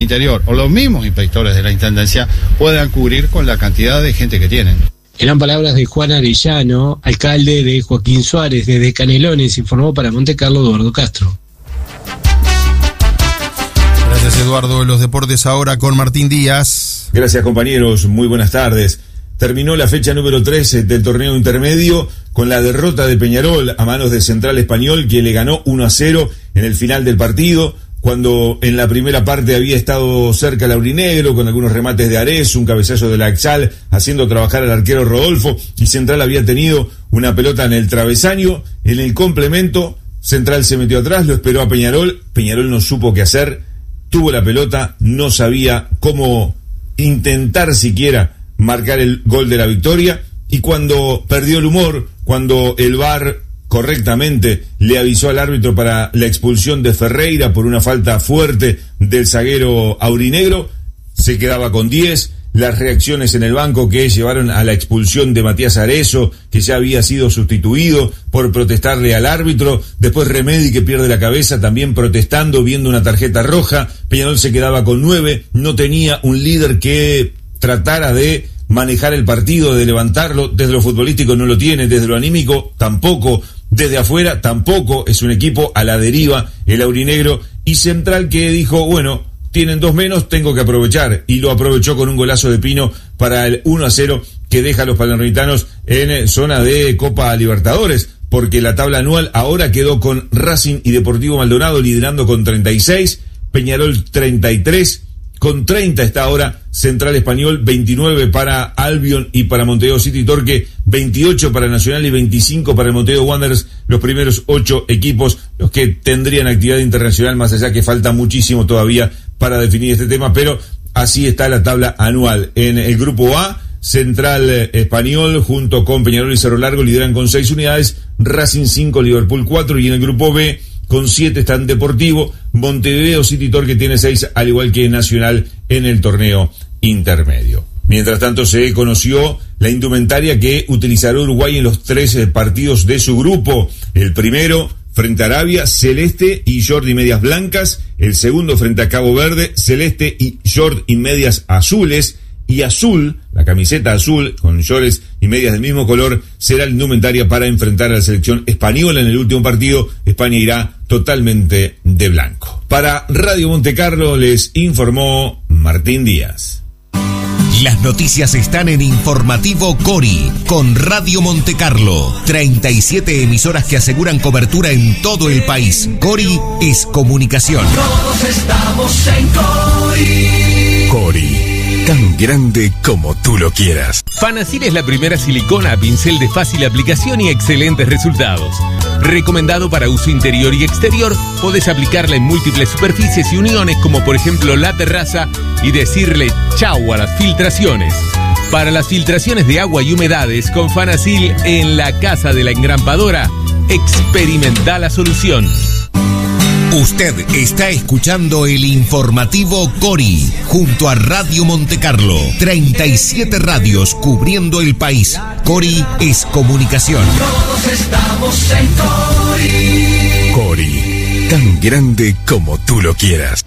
Interior o los mismos inspectores de la Intendencia puedan cubrir con la cantidad de gente que tienen. Eran palabras de Juan Arellano, alcalde de Joaquín Suárez. Desde Canelones informó para Monte Carlo Eduardo Castro. Gracias, Eduardo. Los deportes ahora con Martín Díaz. Gracias, compañeros. Muy buenas tardes. Terminó la fecha número 13 del torneo intermedio con la derrota de Peñarol a manos de Central Español, que le ganó 1-0 en el final del partido, cuando en la primera parte había estado cerca el aurinegro, con algunos remates de Ares, un cabezazo de Laxal, haciendo trabajar al arquero Rodolfo, y Central había tenido una pelota en el travesaño. En el complemento, Central se metió atrás, lo esperó a Peñarol no supo qué hacer, tuvo la pelota, no sabía cómo intentar siquiera marcar el gol de la victoria, y cuando perdió el humor, cuando el VAR correctamente le avisó al árbitro para la expulsión de Ferreira por una falta fuerte del zaguero aurinegro, se quedaba con 10. Las reacciones en el banco que llevaron a la expulsión de Matías Arezo, que ya había sido sustituido por protestarle al árbitro. Después Remedi, que pierde la cabeza también protestando, viendo una tarjeta roja. Peñarol se quedaba con 9, no tenía un líder que tratara de manejar el partido, de levantarlo. Desde lo futbolístico no lo tiene, desde lo anímico tampoco, desde afuera tampoco. Es un equipo a la deriva el aurinegro, y Central que dijo, bueno, tienen 2 menos, tengo que aprovechar, y lo aprovechó con un golazo de Pino para el 1-0 que deja a los palermitanos en zona de Copa Libertadores, porque la tabla anual ahora quedó con Racing y Deportivo Maldonado liderando con 36, Peñarol 33, con 30 está ahora Central Español, 29 para Albion y para Montevideo City Torque, 28 para Nacional y 25 para el Montevideo Wanderers, los primeros 8 equipos, los que tendrían actividad internacional, más allá que falta muchísimo todavía para definir este tema, pero así está la tabla anual. En el grupo A, Central Español junto con Peñarol y Cerro Largo lideran con 6 unidades, Racing 5, Liverpool 4, y en el grupo B con 7 están Deportivo, Montevideo City Torque tiene 6, al igual que Nacional en el torneo intermedio. Mientras tanto, se conoció la indumentaria que utilizará Uruguay en los 3 partidos de su grupo. El primero, frente a Arabia, celeste y short y medias blancas. El segundo, frente a Cabo Verde, celeste y short y medias azules. Y azul, la camiseta azul, con shorts y medias del mismo color, será la indumentaria para enfrentar a la selección española en el último partido. España irá totalmente de blanco. Para Radio Monte Carlo les informó Martín Díaz. Las noticias están en Informativo Cori, con Radio Monte Carlo. 37 emisoras que aseguran cobertura en todo el país. Cori es comunicación. Todos estamos en Cori. Cori, tan grande como tú lo quieras. Fanacil es la primera silicona a pincel de fácil aplicación y excelentes resultados. Recomendado para uso interior y exterior, podés aplicarla en múltiples superficies y uniones, como por ejemplo la terraza, y decirle chau a las filtraciones. Para las filtraciones de agua y humedades, con Fanacil en la casa de la engrampadora, experimenta la solución. Usted está escuchando el Informativo Cori, junto a Radio Monte Carlo. 37 radios cubriendo el país. Cori es comunicación. Todos estamos en Cori. Cori, tan grande como tú lo quieras.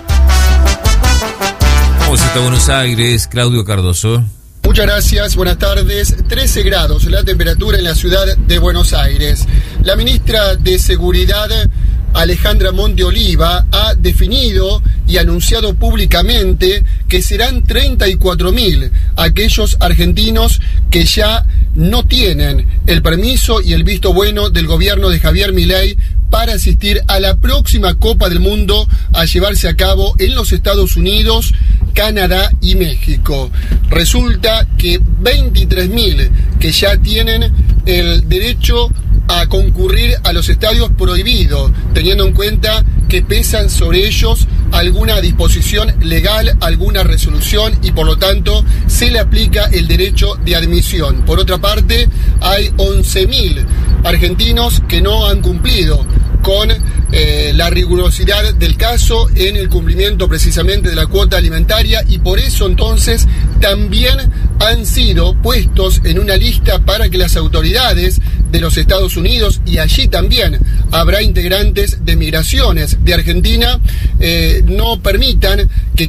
¿Cómo está Buenos Aires, Claudio Cardoso? Muchas gracias, buenas tardes. 13 grados la temperatura en la ciudad de Buenos Aires. La ministra de Seguridad, Alejandra Monte Oliva, ha definido y anunciado públicamente que serán 34.000 aquellos argentinos que ya no tienen el permiso y el visto bueno del gobierno de Javier Milei para asistir a la próxima Copa del Mundo a llevarse a cabo en los Estados Unidos, Canadá y México. Resulta que 23.000 que ya tienen el derecho a concurrir a los estadios prohibidos, teniendo en cuenta que pesan sobre ellos alguna disposición legal, alguna resolución, y por lo tanto se le aplica el derecho de admisión. Por otra parte, hay 11.000 argentinos que no han cumplido con la rigurosidad del caso en el cumplimiento precisamente de la cuota alimentaria, y por eso entonces también han sido puestos en una lista para que las autoridades de los Estados Unidos, y allí también habrá integrantes de migraciones de Argentina, no permitan que